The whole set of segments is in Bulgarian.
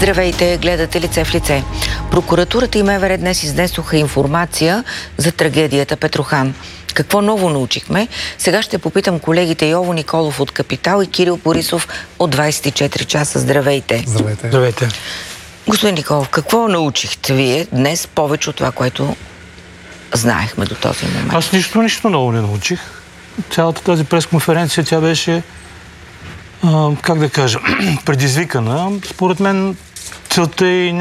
Здравейте, гледате Лице в лице. Прокуратурата и МВР днес изнесоха информация за трагедията Петрохан. Какво ново научихме? Сега ще попитам колегите Йово Николов от Капитал и Кирил Борисов от 24 часа. Здравейте. Здравейте. Здравейте. Господин Николов, какво научихте вие днес повече от това, което знаехме до този момент? Аз нищо ново не научих. Цялата тази пресконференция, тя беше, как да кажа, предизвикана. Според мен целта й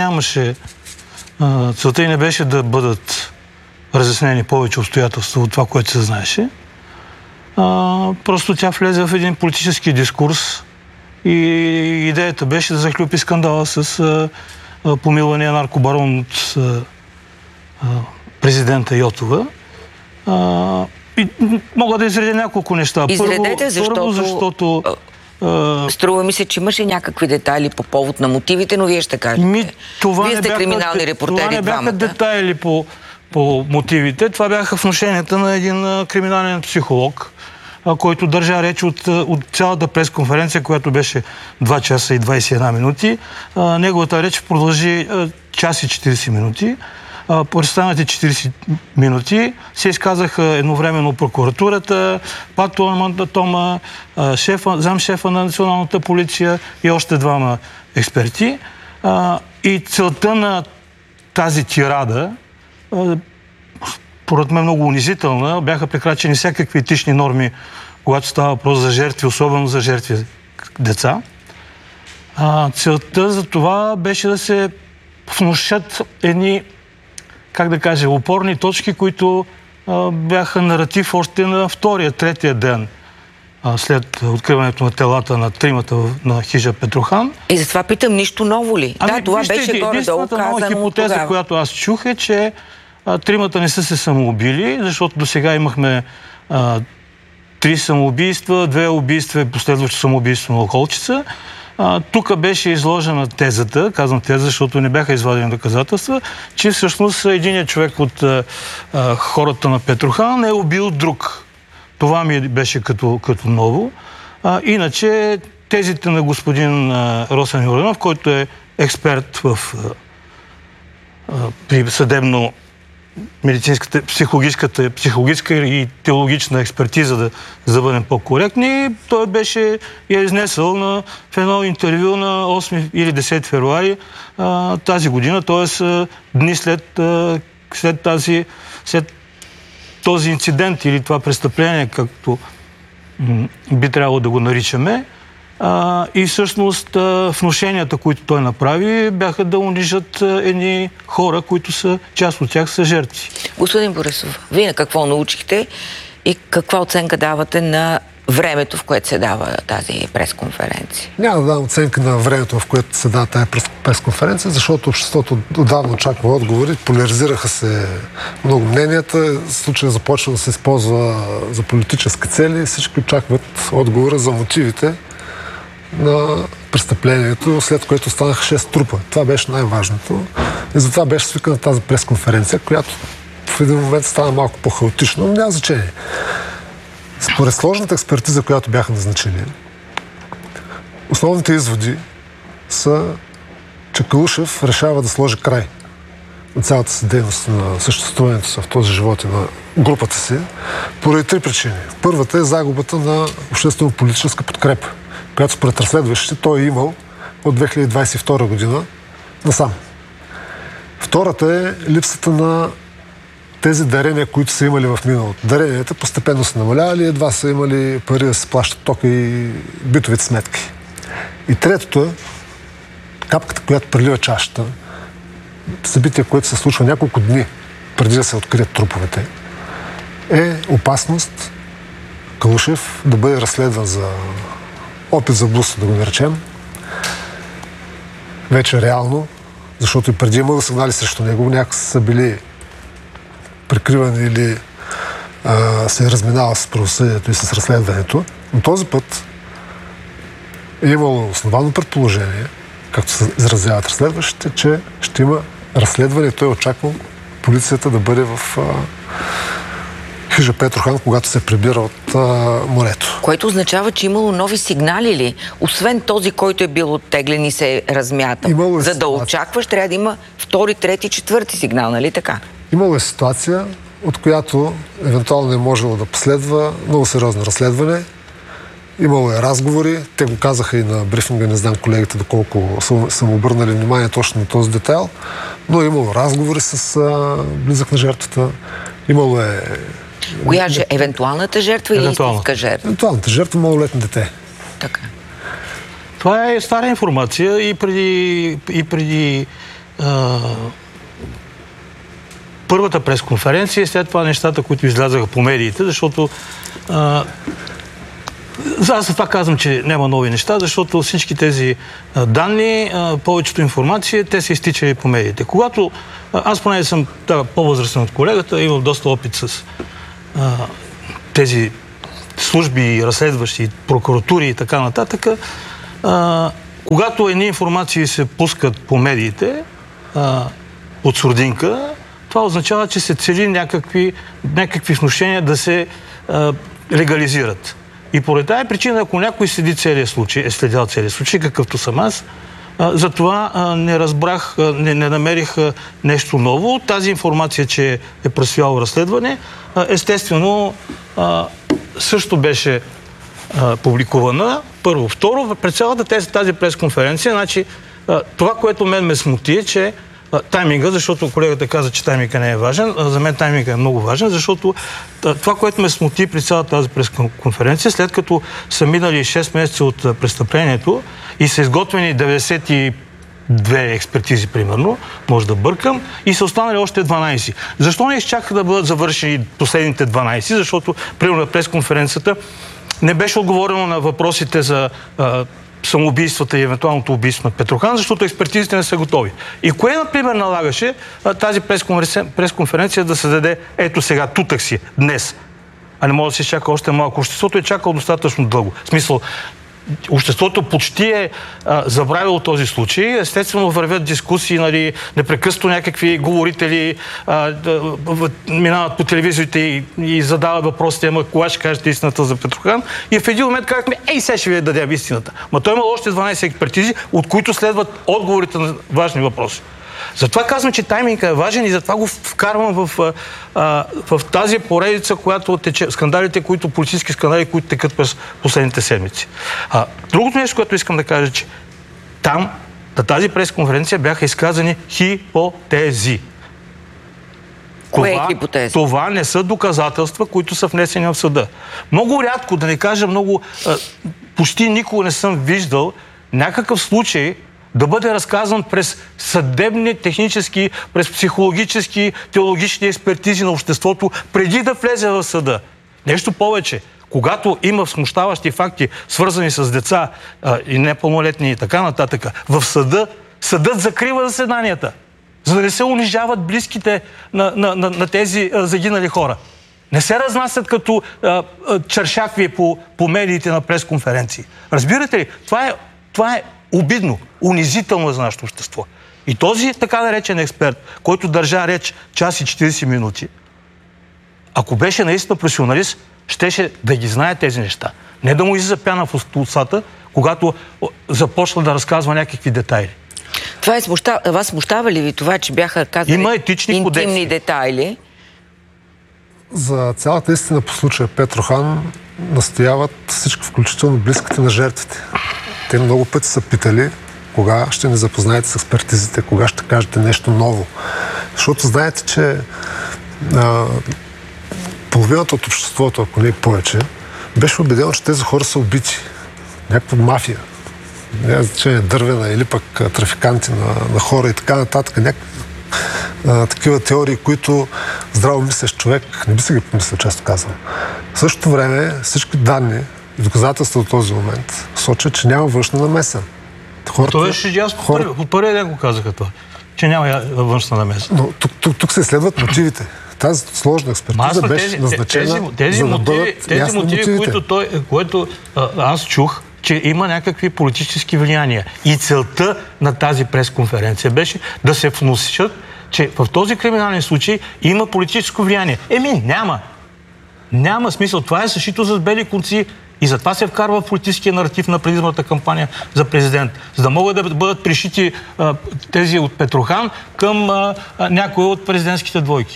не беше да бъдат разяснени повече обстоятелства от това, което се знаеше. Просто тя влезе в един политически дискурс и идеята беше да захлюпи скандала с помилвания наркобарон от президента Йотова. И мога да изредя няколко неща. Изредете, защото струва ми се, че имаше някакви детайли по повод на мотивите, но вие ще кажете. Вие сте криминални репортери, това не бяха двамата. детайли по мотивите. Това бяха внушенията на един криминален психолог, който държа реч от цялата пресконференция, която беше 2 часа и 21 минути. Неговата реч продължи час и 40 минути. По останалите 40 минути се изказаха едновременно прокуратурата, Пато Тома, замшефа на националната полиция и още двама експерти. И целта на тази тирада, според мен много унизителна, бяха прекрачени всякакви етични норми, когато става въпрос за жертви, особено за жертви деца. Целта за това беше да се внушат едни, как да кажа, опорни точки, които бяха наратив още на втория, третия ден след откриването на телата на тримата на хижа Петрохан. И затова питам, нищо ново ли? Това беше горе-долу казано хипотеза, тогава. която аз чух, е, че тримата не са се самоубили, защото до сега имахме 3 самоубийства, 2 убийства и последващо самоубийство на Околчица. Тук беше изложена тезата, казвам теза, защото не бяха извадени доказателства, че всъщност единият човек от хората на Петрохан е убил друг. Това ми беше като ново. Иначе тезите на господин Росен Йорданов, който е експерт в при съдебно медицинската, психологическа и теологична експертиза, за да бъдем по-коректни, той беше изнесъл в едно интервю на 8 или 10 февруари тази година, т.е. дни след този инцидент или това престъпление, както би трябвало да го наричаме. И всъщност внушенията, които той направи, бяха да унижат едни хора, които са, част от тях са жертви. Господин Борисов, вие на какво научихте и каква оценка давате на времето, в което се дава тази пресконференция? Няма да дам оценка на времето, в което се дава тази пресконференция, защото обществото отдавна очаква отговори, поляризираха се много мненията, случая започва да се използва за политически цели, всички очакват отговора за мотивите на престъплението, след което станаха 6 трупа. Това беше най-важното. И затова беше свикана тази пресконференция, която в един момент стана малко по-хаотично, но няма значение. Според сложната експертиза, която бяха назначили, основните изводи са, че Калушев решава да сложи край на цялата си дейност, на съществуването си в този живот и на групата си, поради 3 причини. Първата е загубата на обществено-политическа подкрепа, която според разследващите той е имал от 2022 година насам. Втората е липсата на тези дарения, които са имали в миналото. Даренията постепенно са намалявали, едва са имали пари да се плащат тока и битовите сметки. И третото е капката, която прелива чашата, събитие, което се случва няколко дни преди да се открият труповете, е опасност Калушев да бъде разследван за опит за блудство, да го наречем. Вече реално, защото и преди имало сигнали срещу него, някак са били прикривани или се е разминава с правосъдието и с разследването. Но този път е имало основано предположение, както се изразяват разследващите, че ще има разследване и той е очаквал полицията да бъде в хижа Петрохан, когато се прибира от морето. Което означава, че имало нови сигнали ли? Освен този, който е бил оттеглен и се е размятал. За да очакваш, трябва да има втори, трети, четвърти сигнал, нали така? Имало е ситуация, от която евентуално е можело да последва много сериозно разследване. Имало е разговори, те го казаха и на брифинга, не знам колегите доколко съм обърнали внимание точно на този детайл, но имало разговори с близък на жертвата. Имало е... Коя же? Евентуалната жертва или истинска жертва? Евентуалната жертва, малолетно дете. Така. Това е стара информация и преди първата пресконференция, след това нещата, които излязаха по медиите, защото аз за това казвам, че няма нови неща, защото всички тези данни, повечето информация, те са изтичали по медиите. Когато аз поне съм по-възрастен от колегата, имам доста опит с тези служби, разследващи, прокуратури и така нататък, когато едни информации се пускат по медиите от сурдинка, това означава, че се цели някакви внушения да се легализират. И поради тази причина, ако някой следи целият случай, е следял целият случай, какъвто съм аз, затова не разбрах, не намерих нещо ново. Тази информация, че е предстояло разследване, естествено също беше публикувана. Първо. Второ, пред цялата тази пресконференция, значи, това, което мен ме смути, е, че тайминга, защото колегата каза, че тайминга не е важен, за мен тайминга е много важен, защото това, което ме смути при цялата тази пресконференция, след като са минали 6 месеца от престъплението и са изготвени 92 експертизи, примерно, може да бъркам, и са останали още 12. Защо не изчакаха да бъдат завършени последните 12? Защото, примерно, на пресконференцията не беше отговорено на въпросите за самоубийствата и евентуалното убийство на Петрохан, защото експертизите не са готови. И кое, например, налагаше тази пресконференция да се даде ето сега, тутък си, днес? А не може да се чака още малко. Обществото е чакало достатъчно дълго. В смисъл, обществото почти е забравило този случай. Естествено вървят дискусии, нали, непрекъснато някакви говорители минават по телевизорите и задават въпросите, ама кога ще кажете истината за Петрохан? И в един момент казахме, сега ще ви дадем истината. Ма той има още 12 експертизи, от които следват отговорите на важни въпроси. Затова казвам, че тайминга е важен и затова го вкарвам в тази поредица, която тече, политически скандали, които текат през последните седмици. Другото нещо, което искам да кажа, че там, на тази пресконференция бяха изказани хипотези. Кое е хипотеза? Това не са доказателства, които са внесени в съда. Много рядко, да не кажа почти никога не съм виждал някакъв случай да бъде разказан през съдебни, технически, през психологически, теологични експертизи на обществото, преди да влезе в съда. Нещо повече. Когато има смущаващи факти, свързани с деца и непълнолетни и така нататък, в съдът закрива заседанията, за да не се унижават близките на тези загинали хора. Не се разнасят като чершафи по медиите на пресконференции. Разбирате ли? Това е обидно, унизително за нашето общество. И този така наречен експерт, който държа реч час и 40 минути, ако беше наистина професионалист, щеше да ги знае тези неща. Не да му излиза пяна в устата, когато започна да разказва някакви детайли. Това вас смущава ли ви това, че бяха казани интимни детайли? За цялата истина по случая Петрохан настояват всички, включително близките на жертвите. Те много пъти са питали кога ще ни запознаете с експертизите, кога ще кажете нещо ново. Защото знаете, че половината от обществото, ако не и повече, беше убедено, че тези хора са убити. Някаква мафия. Не значение дървена или пък трафиканти на хора и така нататък. Такива теории, които здраво мислещ човек не би се ги помислил, често казвам. В същото време всички данни и доказателства от този момент сочат, че няма външна намеса. Това беше ясно. От първия ден го казаха това, че няма външна намеса. Но тук се изследват мотивите. Тази сложна експертиза беше назначена, за да бъдат ясни мотивите. Което аз чух, че има някакви политически влияния. И целта на тази пресконференция беше да се внушат, че в този криминален случай има политическо влияние. Няма. Няма смисъл. Това е съшито с бели конци и затова се вкарва в политическия наратив на предизборната кампания за президент. За да могат да бъдат пришити тези от Петрохан към някои от президентските двойки.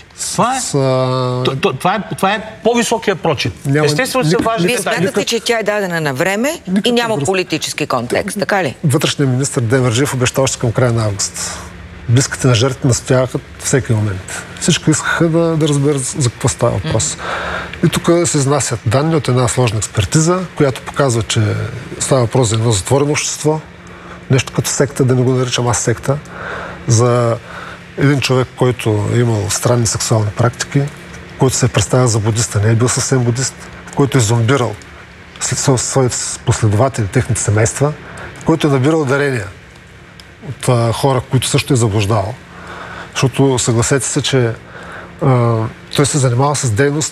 Това е по-високия прочит. Естествено са важни. Вие смятате, че тя е дадена на време и няма политически контекст, така ли? Вътрешният министър Демерджиев обеща още към края на август. Близките на жертвите настояваха всеки момент. Всички искаха да разберат за какво става въпрос. И тук се изнасят данни от една сложна експертиза, която показва, че става въпрос за едно затворено общество, нещо като секта, да не го наричам аз секта, за един човек, който е имал странни сексуални практики, който се е представил за будист, не е бил съвсем будист, който е зомбирал след своите последователи, техните семейства, който е набирал дарения от хора, които също е заблуждавал. Защото съгласете се, че той се занимава с дейност,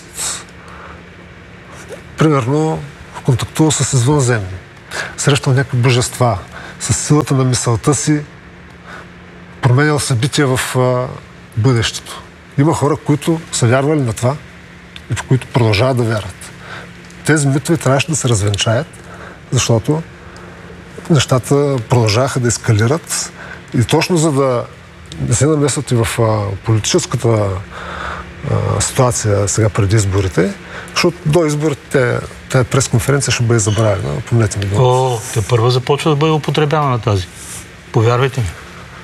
примерно контактувал с извънземни, срещал някакви божества, с силата на мисълта си променял събития в бъдещето. Има хора, които са вярвали на това и по които продължават да вярват. Тези митове трябваше да се развенчаят, защото нещата продължаваха да ескалират и точно за да не се намесват и в политическата ситуация сега преди изборите, защото до изборите тази пресконференция ще бъде забравена. Помнете ми. Те първо започва да бъде употребявана тази. Повярвайте ми.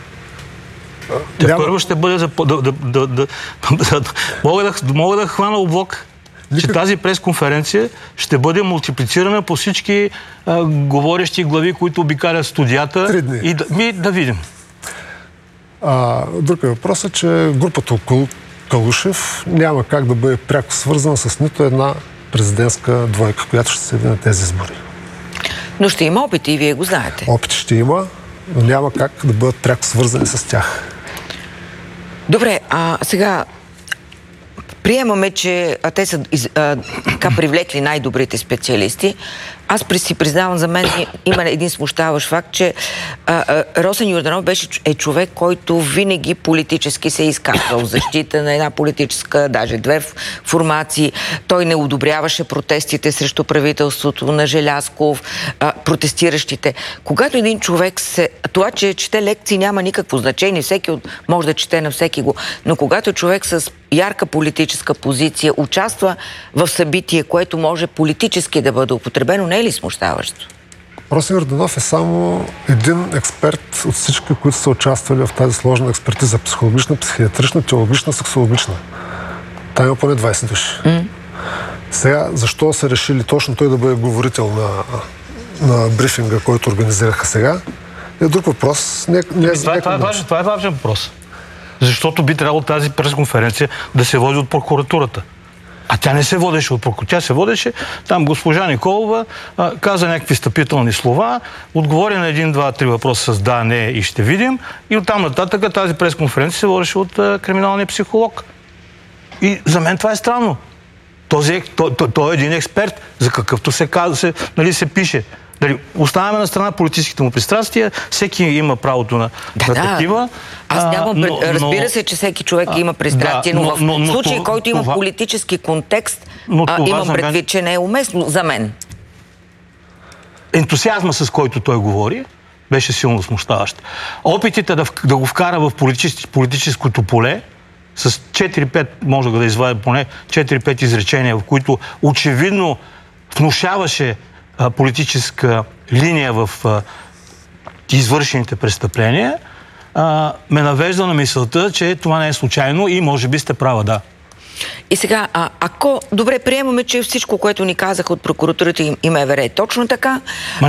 Първо ще бъде мога да хвана облог, че тази пресконференция ще бъде мултиплицирана по всички говорещи глави, които обикалят студията. 3 дни. И да видим. Друг въпрос е, че групата около Калушев няма как да бъде пряко свързана с нито една президентска двойка, която ще се яви на тези избори. Но ще има опити и вие го знаете. Опити ще има, но няма как да бъдат пряко свързани с тях. Добре, сега приемаме, че те са привлекли най-добрите специалисти. Аз си признавам, за мен има един смущаващ факт, че Росен Йорданов е човек, който винаги политически се е изказвал в защита на една политическа, даже 2 формации. Той не одобряваше протестите срещу правителството на Желязков, протестиращите. Когато един човек това, че чете лекции, няма никакво значение, всеки може да чете на всеки го, но когато човек с ярка политическа позиция участва в събитие, което може политически да бъде употребено, не е ли смущаващо? Росен Йорданов е само един експерт от всички, които са участвали в тази сложна експертиза. Психологична, психиатрична, теологична, сексологична. Там има поне 20 души. Сега, защо са решили точно той да бъде говорител на брифинга, който организираха сега, е друг въпрос. Това е важен въпрос. Защото би трябвало тази пресконференция да се води от прокуратурата. А тя не се водеше от прокуратурата. Тя се водеше, там госпожа Николова каза някакви встъпителни слова, отговори на 1, 2, 3 въпроса с да, не и ще видим. И оттам нататък тази пресконференция се водеше от криминалния психолог. И за мен това е странно. Той е един експерт, за какъвто се пише. Оставяме на страна политическите му пристрастия, всеки има правото на такива. Аз нямам разбира се, че всеки човек има пристрастие, но в случай, който има политически контекст, имам предвид, че не е уместно за мен. Ентусиазма, с който той говори, беше силно смущаващ. Опитите да го вкара в политическото поле, с 4-5, може да извадя поне 4-5 изречения, в които очевидно внушаваше политическа линия в извършените престъпления, ме навежда на мисълта, че това не е случайно и може би сте права, да. И сега, добре, приемаме, че всичко, което ни казаха от прокуратурата и МВР е точно така.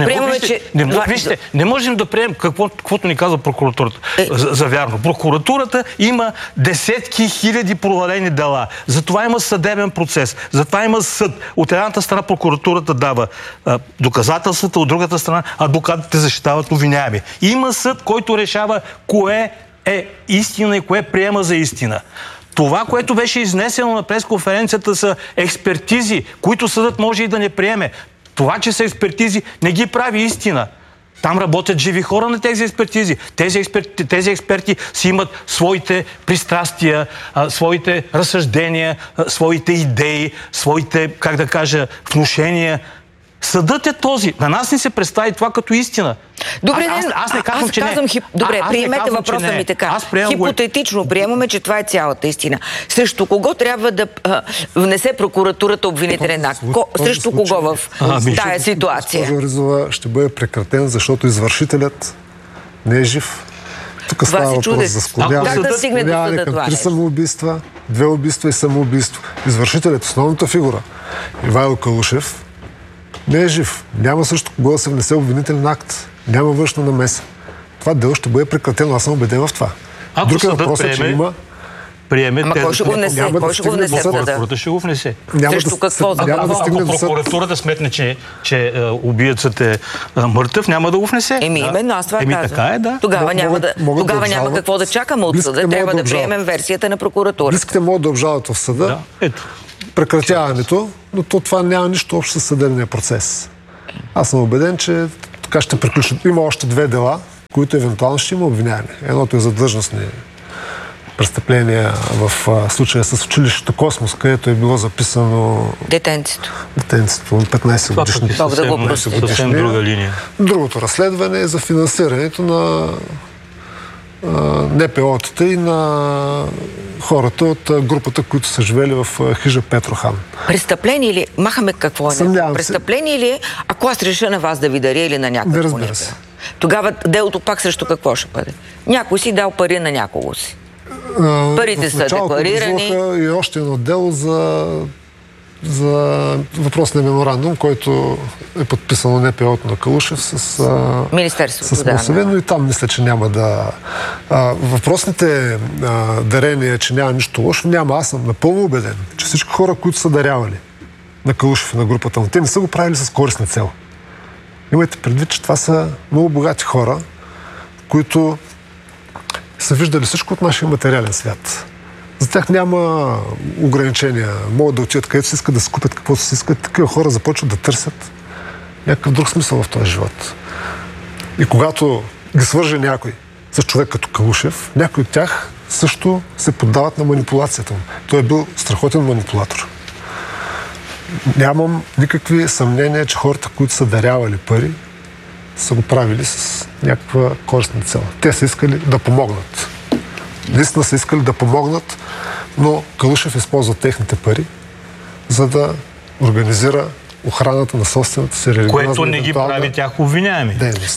Не можем да приемем каквото ни казва прокуратурата за вярно. Прокуратурата има десетки хиляди провалени дела. Затова има съдебен процес. Затова има съд. От едната страна прокуратурата дава доказателствата, от другата страна адвокатите защитават обвиняеми. Има съд, който решава кое е истина и кое приема за истина. Това, което беше изнесено на пресконференцията, са експертизи, които съдът може и да не приеме. Това, че са експертизи, не ги прави истина. Там работят живи хора на тези експертизи. Тези експерти си имат своите пристрастия, своите разсъждения, своите идеи, своите, как да кажа, внушения. Съдът е този. На нас ни се представи това като истина. Добре, аз не казвам, че не. Добре, приемете въпроса ми така. Хипотетично приемаме, че това е цялата истина. Срещу кого трябва да внесе прокуратурата обвинителен акт? Срещу кого в тая ситуация? Госпожо Ризова, ще бъде прекратен, защото извършителят не е жив. Тук става въпрос за склоняване към 3 самоубийства, 2 убийства и самоубийство. Извършителят, основната фигура, Ивайло Калушев, не е жив. Няма също кого да се внесе обвинителен акт. Няма външна намеса. Това дело ще бъде прекратено. Аз съм убеден в това. Ако съдът приеме... Кой ще го внесе? Кой ще го внесе? Прокуратурата ще го внесе. Срещу какво? Ако прокуратурата сметне, че убиецът е мъртъв, няма да го внесе. Именно, аз това казвам. Така е, да. Тогава няма какво да чакаме от съда. Трябва да приемем версията на прокуратурата. Близките могат да обжалват в съда. Прекратяването, но това няма нищо общо с съдебния процес. Аз съм убеден, че така ще приключат. Има още 2 дела, които евентуално ще има обвиняеми. Едното е за длъжностни престъпления в случая с училището Космос, където е било записано детенцето 15 годишни. Съвсем друга линия. Другото разследване е за финансирането на НПО-тата и на хората от групата, които са живели в хижа Петрохан. Престъпление или... Махаме какво е? Престъпление или ако аз реша на вас да ви даря или на някой? Не, разбира се. Тогава делото пак срещу какво ще бъде? Някой си дал пари на някого си. Парите са декларирани. И още едно дело за въпросния меморандум, който е подписано НПО-то на Калушев с Министерството. но и там мисля, че няма да... въпросните дарения, че няма нищо лошо, няма. Аз съм напълно убеден, че всички хора, които са дарявали на Калушев и на групата му, те не са го правили с корисна цел. Имайте предвид, че това са много богати хора, които са виждали всичко от нашия материален свят. За тях няма ограничения. Могат да отидат където си искат, да си купят каквото си искат. Такива хора започват да търсят някакъв друг смисъл в този живот. И когато ги свърже някой с човек като Калушев, някои от тях също се поддават на манипулацията му. Той е бил страхотен манипулатор. Нямам никакви съмнения, че хората, които са дарявали пари, са го правили с някаква корисна цел. Те са искали да помогнат. Наистина са искали да помогнат, но Калушев използва техните пари, за да организира охраната на собствената си религиозна, което не ги прави тях обвиняеми.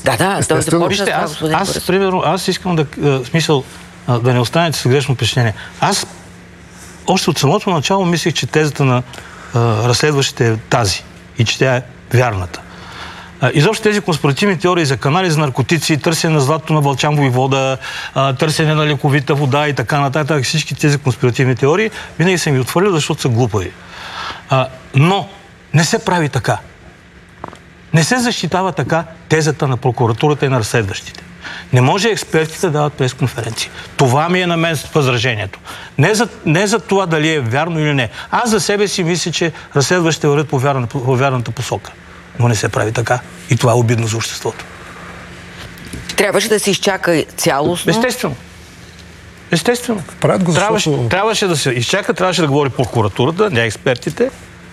Аз искам да не останете с грешно впечатление. Аз още от самото начало мислех, че тезата на разследващите е тази и че тя е вярната. Изобщо тези конспиративни теории за канали за наркотици, търсене на златото на Вълчан войвода, търсене на лековита вода и така нататък, всички тези конспиративни теории винаги съм ги отвърлял, защото са глупави. Но не се прави така. Не се защитава така тезата на прокуратурата и на разследващите. Не може експертите да дават пресконференции. Това ми е на мен възражението. Не за това дали е вярно или не. Аз за себе си мисля, че разследващите вървят по вярната посока. Но не се прави така. И това е обидно за обществото. Трябваше да се изчака цялостно? Естествено. Трябваше да се изчака, трябваше да говори прокуратурата, не експертите,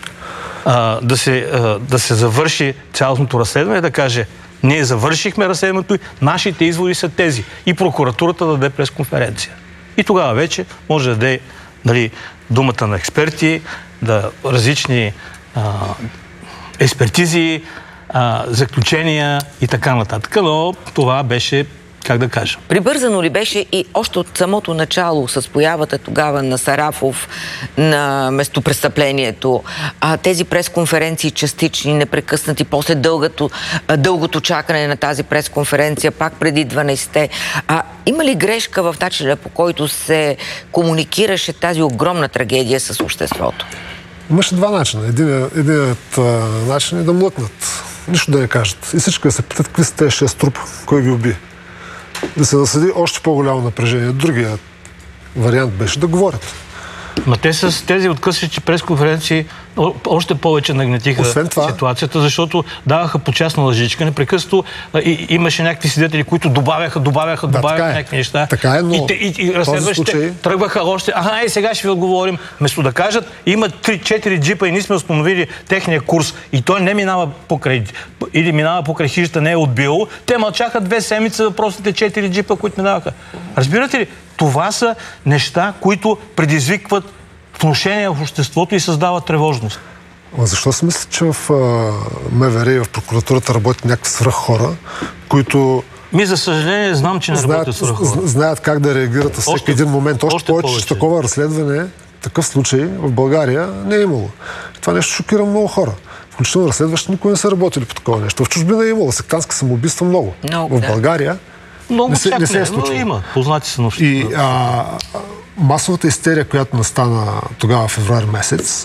да се завърши цялостното разследване, да каже, ние завършихме разследването и нашите изводи са тези. И прокуратурата да даде пресконференция. И тогава вече може да даде думата на експерти, различни експертизи, заключения и така нататък. Но това беше, как да кажа. Прибързано ли беше и още от самото начало с появата тогава на Сарафов на местопрестъплението, тези пресконференции частични, непрекъснати, после дългото чакане на тази пресконференция, пак преди 12-те. Има ли грешка в начина, по който се комуникираше тази огромна трагедия с обществото? Имаше 2 начина. Единият начин е да млъкнат. Нищо да не кажат. И всички да се питат какви са тези 6 трупа, кой ги уби. Да се насъди още по-голямо напрежение. Другият вариант беше да говорят. Ма те с тези откъсващи пресконференции още повече нагнетиха ситуацията, защото даваха по частна лъжичка, непрекъснато имаше някакви свидетели, които добавяха някакви неща. Така е, но и разследващите тръгваха още, сега ще ви отговорим. Вместо да кажат, има 3-4 джипа и ние сме установили техния курс и той не минава покрай, или минава покрай хижата, не е отбил. Те мълчаха 2 седмици въпросите 4 джипа, които минаваха. Разбирате ли? Това са неща, които предизвикват внушения в обществото и създават тревожност. Защо си мисля, че в МВР и в прокуратурата работят някакви свръххора, които... За съжаление, знам, че не работят свръххора. Знаят как да реагират във всеки един момент. Още повече, че такова разследване, такъв случай в България не е имало. Това нещо шокира много хора. Включително разследващи никога не са работили по такова нещо. В чужбина е имало сектантски самоубийства много. В България не се е случило. Има. Познати са нощи. И масовата истерия, която настана тогава, февруари месец,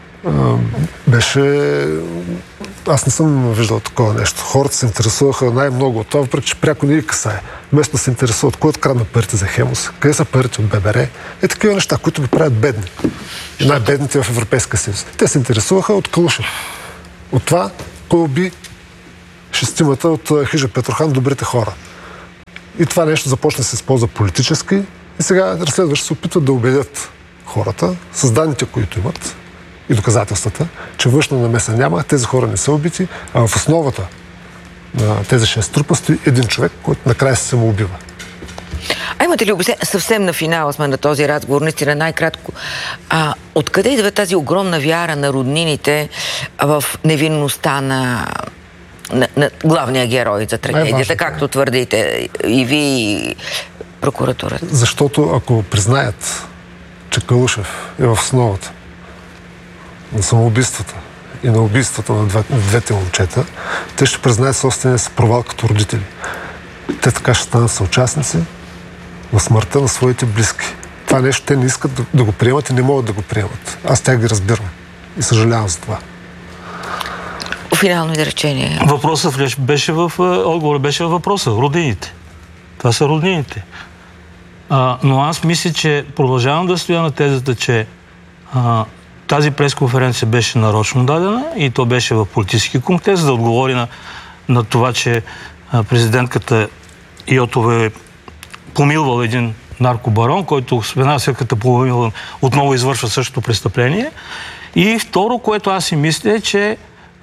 беше... Аз не съм виждал такова нещо. Хората се интересуваха най-много от това, въпреки че пряко не ги касае. Вместо да се интересуват кой открадна парите за Хемус, къде са парите от ББР, такива неща, които ги правят бедни. И най-бедните в Европейския съюз. Те се интересуваха от Калушев. От това, кой уби 6-мата от хижа Петрохан, добрите хора. И това нещо започна да се използва политически и сега разследващи се опитват да убедят хората с данните, които имат и доказателствата, че външна намеса няма, тези хора не са убити, а в основата на тези 6 трупа стои един човек, който накрая се самоубива. Имате ли обяснение? Съвсем на финала сме на този разговор, наистина най-кратко. Откъде идва тази огромна вяра на роднините в невинността на главния герой за трагедията, както твърдите и ви, и прокуратурата? Защото ако признаят, че Калушев е в основата на самоубийствата и на убийствата на двете момчета, те ще признаят собствения си провал като родители. Те така ще станат съучастници на смъртта на своите близки. Това нещо те не искат да го приемат и не могат да го приемат. Аз тях ги разбирам и съжалявам за това. Финално изречение. Отговорът беше във въпроса. Роднините. Това са роднините. Но аз мисля, че продължавам да стоя на тезата, че тази пресконференция беше нарочно дадена и то беше в политически контекст, да отговори на това, че президентката Йотова е помилвал един наркобарон, който след като помилван отново извършва същото престъпление. И второ, което аз си мисля, е, че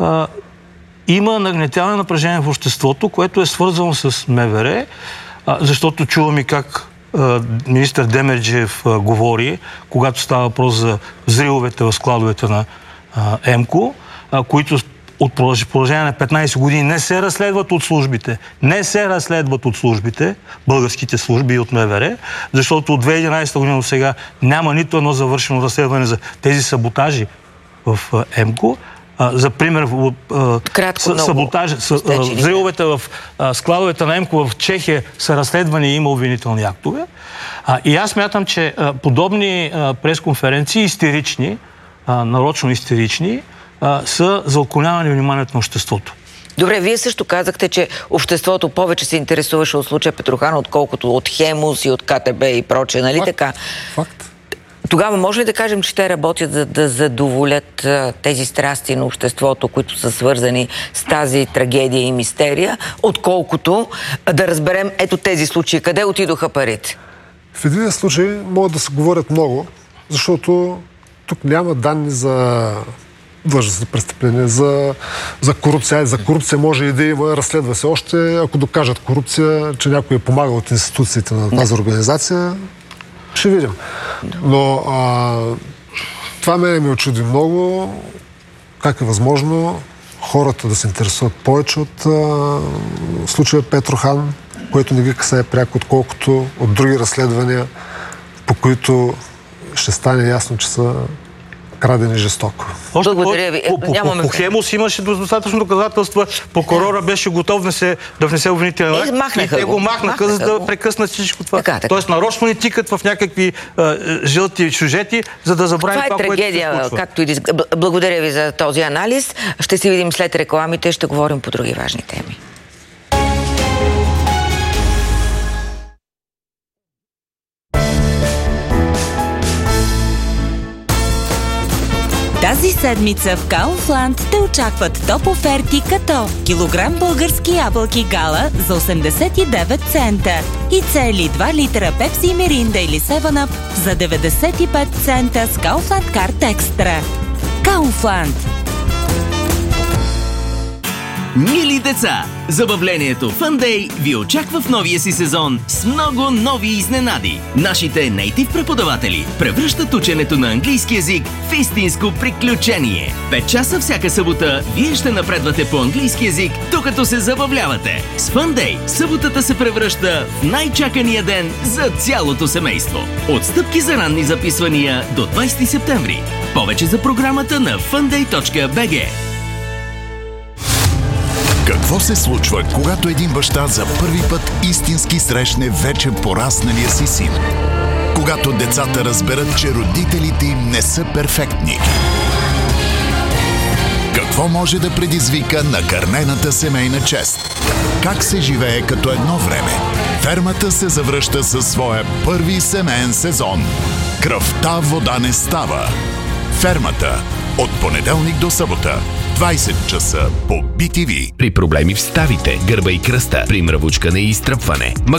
има нагнетяване на напрежение в обществото, което е свързано с МВР, защото чувам и как министър Демерджиев говори, когато става въпрос за взривовете в складовете на ЕМКО, които от продължение на 15 години не се разследват от службите. Не се разследват от службите, българските служби и от МВР, защото от 2011 година до сега няма нито едно завършено разследване за тези саботажи в ЕМКО. За пример, взривовете в складовете на ЕМКО в Чехия са разследвани и има обвинителни актове. И аз смятам, че подобни пресконференции, истерични, нарочно истерични, са за отклоняване вниманието на обществото. Добре, вие също казахте, че обществото повече се интересуваше от случая Петрохан, отколкото от Хемус и от КТБ и прочее, нали така? Факт. Тогава може ли да кажем, че те работят за да задоволят тези страсти на обществото, които са свързани с тази трагедия и мистерия, отколкото да разберем ето тези случаи, къде отидоха парите? В един случай могат да се говорят много, защото тук няма данни за длъжностни престъпления, за корупция. За корупция може и да има, разследва се още. Ако докажат корупция, че някой е помагал от институциите на тази организация, ще видим. Но това ме очуди много. Как е възможно хората да се интересуват повече от случая Петрохан, което не ги касае пряко, отколкото от други разследвания, по които ще стане ясно, че са крадени жестоко. Благодаря ви. По Хемус имаше достатъчно доказателства. Прокурора беше готов да внесе обвинителен акт. И те го махнаха, за да прекъснат всичко това. Тоест нарочно ни тикат в някакви жълти сюжети, за да забравим това, което се случва. Както и благодаря ви за този анализ. Ще се видим след рекламите, ще говорим по други важни теми. Тази седмица в Kaufland те очакват топ оферти като килограм български ябълки Гала за 89 цента и цели 2 литра Пепси, Миринда или 7-Up за 95 цента с Kaufland Card Extra. Kaufland. Мили деца, забавлението Fun Day ви очаква в новия си сезон с много нови изненади. Нашите нейтив преподаватели превръщат ученето на английски език в истинско приключение. 5 часа всяка събота вие ще напредвате по английски език, докато се забавлявате. С Fun Day съботата се превръща в най-чакания ден за цялото семейство. Отстъпки за ранни записвания до 20 септември. Повече за програмата на funday.bg. Какво се случва, когато един баща за първи път истински срещне вече порасналия си син? Когато децата разберат, че родителите им не са перфектни? Какво може да предизвика накърнената семейна чест? Как се живее като едно време? Фермата се завръща със своя първи семейен сезон. Кръвта вода не става. Фермата. От понеделник до събота. 20 часа по BTV. При проблеми в ставите, гърба и кръста, при мравучкане и изтръпване,